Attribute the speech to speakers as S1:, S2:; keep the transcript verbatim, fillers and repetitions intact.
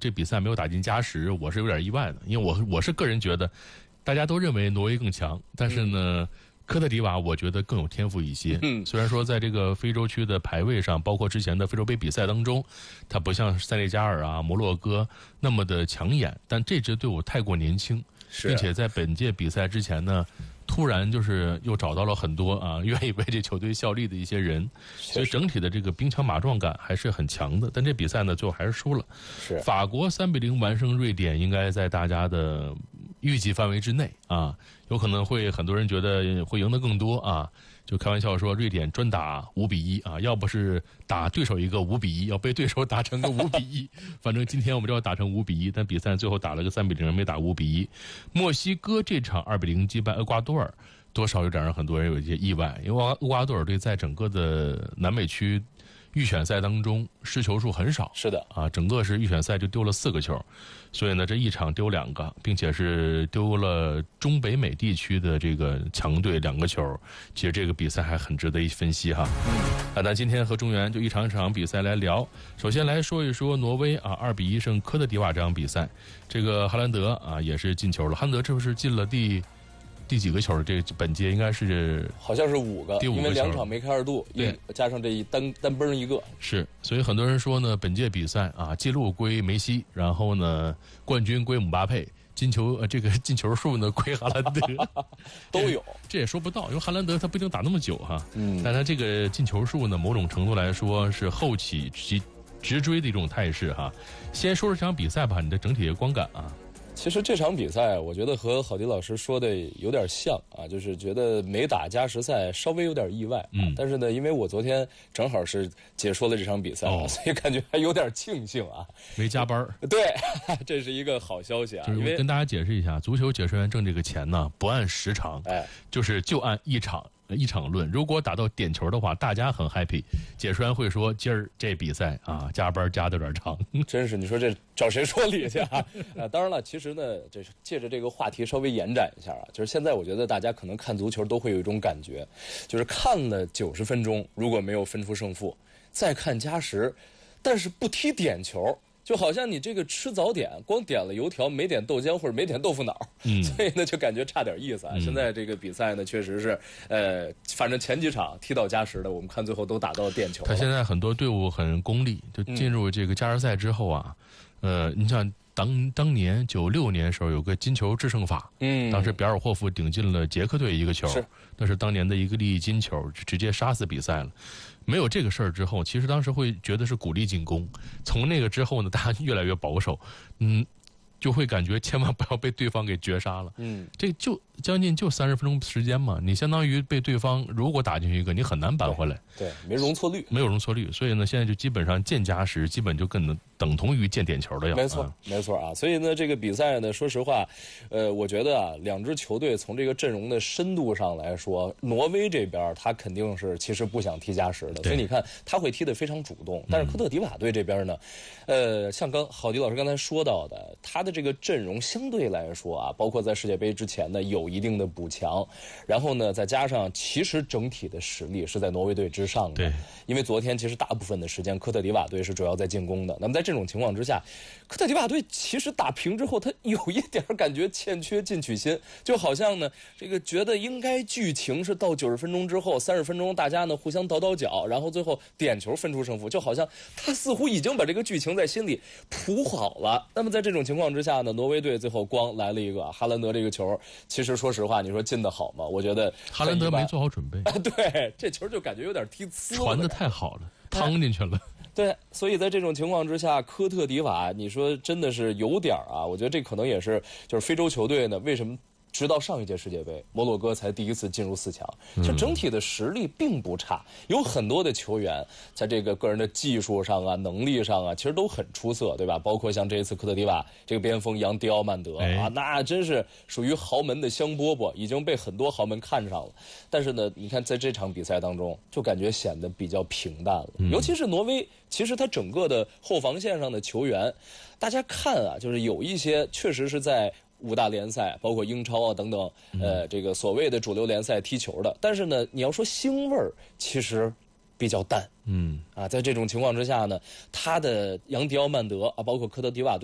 S1: 这比赛没有打进加时，我是有点意外的，因为我我是个人觉得，大家都认为挪威更强，但是呢。嗯科特迪瓦我觉得更有天赋一些，嗯，虽然说在这个非洲区的排位上，包括之前的非洲杯比赛当中，它不像塞内加尔啊、摩洛哥那么的抢眼，但这支队伍太过年轻，
S2: 是、啊，
S1: 并且在本届比赛之前呢，突然就是又找到了很多啊愿意为这球队效力的一些人，所以整体的这个兵强马壮感还是很强的。但这比赛呢，最后还是输了，
S2: 是
S1: 法国三比零完胜瑞典，应该在大家的预计范围之内啊，有可能会很多人觉得会赢得更多啊，就开玩笑说瑞典专打五比一啊，要不是打对手一个五比一，要被对手打成个五比一，反正今天我们就要打成五比一，但比赛最后打了个三比零，没打五比一。墨西哥这场二比零击败厄瓜多尔，多少有点让很多人有一些意外，因为厄瓜多尔队在整个的南美区预选赛当中失球数很少，
S2: 是的
S1: 啊，整个是预选赛就丢了四个球，所以呢这一场丢两个，并且是丢了中北美地区的这个强队两个球，其实这个比赛还很值得一分析哈。嗯，啊，那今天和中原就一场一场比赛来聊，首先来说一说挪威啊二比一胜科特迪瓦这场比赛，这个哈兰德啊也是进球了，哈兰德这不是进了第。第几个球？这本届应该是
S2: 好像是五个，
S1: 第五个球，
S2: 因为两场梅开二度，
S1: 对，
S2: 加上这一单单崩一个，
S1: 是，所以很多人说呢，本届比赛啊，记录归梅西，然后呢，冠军归姆巴佩，进球呃这个进球数呢归哈兰德，
S2: 都有，
S1: 这也说不到，因为哈兰德他不一定打那么久哈，
S2: 嗯，
S1: 但他这个进球数呢，某种程度来说是后起直直追的一种态势哈。先说说这场比赛吧，你的整体的观感啊。
S2: 其实这场比赛，我觉得和郝迪老师说的有点像啊，就是觉得没打加时赛稍微有点意外，嗯，但是呢，因为我昨天正好是解说了这场比赛，哦、所以感觉还有点庆幸啊，
S1: 没加班。
S2: 对，这是一个好消息啊。
S1: 就是我跟大家解释一下，足球解说员挣这个钱呢，不按时长，哎，就是就按一场。一场论，如果打到点球的话，大家很 happy。解说员会说：“今儿这比赛啊，加班加的有点长。”
S2: 真是，你说这找谁说理去啊？啊，当然了，其实呢，这是借着这个话题稍微延展一下啊，就是现在我觉得大家可能看足球都会有一种感觉，就是看了九十分钟，如果没有分出胜负，再看加时，但是不踢点球。就好像你这个吃早点，光点了油条，没点豆浆或者没点豆腐脑，嗯，所以呢就感觉差点意思啊。嗯、现在这个比赛呢，确实是，呃，反正前几场踢到加时的，我们看最后都打到点球了。
S1: 他现在很多队伍很功利，就进入这个加时赛之后啊，嗯、呃，你像当当年九六年的时候有个金球制胜法，嗯，当时比尔霍夫顶进了捷克队一个球，是，那是当年的一个利益金球，直接杀死比赛了。没有这个事儿之后，其实当时会觉得是鼓励进攻。从那个之后呢，大家越来越保守，嗯，就会感觉千万不要被对方给绝杀了。嗯，这就将近就三十分钟时间嘛，你相当于被对方如果打进去一个，你很难扳回来。
S2: 对，对没容错率，
S1: 没有容错率，所以呢，现在就基本上见加时，基本就跟等同于见点球的样子。
S2: 没错，啊、没错啊。所以呢，这个比赛呢，说实话，呃，我觉得啊，两支球队从这个阵容的深度上来说，挪威这边他肯定是其实不想踢加时的，所以你看他会踢得非常主动。但是科特迪瓦队这边呢，呃，像刚郝迪老师刚才说到的，他的这个阵容相对来说啊，包括在世界杯之前呢，有一定的补强，然后呢，再加上其实整体的实力是在挪威队之上的。
S1: 对，
S2: 因为昨天其实大部分的时间科特迪瓦队是主要在进攻的。那么在这种情况之下，科特迪瓦队其实打平之后，他有一点感觉欠缺进取心，就好像呢，这个觉得应该剧情是到九十分钟之后，三十分钟大家呢互相倒倒脚，然后最后点球分出胜负，就好像他似乎已经把这个剧情在心里谱好了。那么在这种情况之下呢，挪威队最后光来了一个哈兰德这个球，其实说实话，你说进得好吗？我觉得
S1: 哈兰德没做好准备。
S2: 对，这球就感觉有点踢呲了，
S1: 传得太好了，趟进去了。
S2: 对，所以在这种情况之下，科特迪瓦，你说真的是有点啊，我觉得这可能也是，就是非洲球队呢，为什么直到上一届世界杯，摩洛哥才第一次进入四强，就整体的实力并不差，有很多的球员在这个个人的技术上啊、能力上啊，其实都很出色，对吧？包括像这一次科特迪瓦这个边锋扬迪奥曼德啊，那真是属于豪门的香饽饽，已经被很多豪门看上了。但是呢，你看在这场比赛当中，就感觉显得比较平淡了，尤其是挪威。其实他整个的后防线上的球员，大家看啊，就是有一些确实是在五大联赛，包括英超啊等等，呃，这个所谓的主流联赛踢球的。但是呢，你要说腥味儿，其实比较淡。嗯，啊，在这种情况之下呢，他的扬迪奥曼德啊，包括科特迪瓦队。